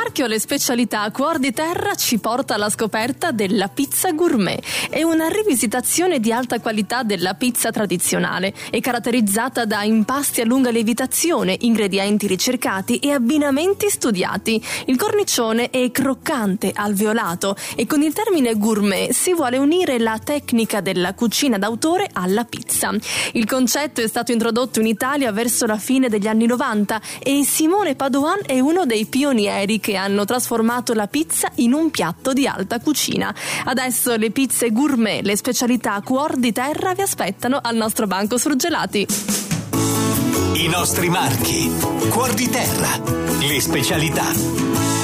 marchio Le Specialità Cuor di Terra ci porta alla scoperta della pizza gourmet. È una rivisitazione di alta qualità della pizza tradizionale. È caratterizzata da impasti a lunga lievitazione, ingredienti ricercati e abbinamenti studiati. Il cornicione è croccante, alveolato, e con il termine gourmet si vuole unire la tecnica della cucina d'autore alla pizza. Il concetto è stato introdotto in Italia verso la fine degli anni 90 e Simone Padoan è uno dei pionieri che hanno trasformato la pizza in un piatto di alta cucina. Adesso le pizze gourmet, le specialità Cuor di Terra vi aspettano al nostro banco surgelati. I nostri marchi, Cuor di Terra, le specialità.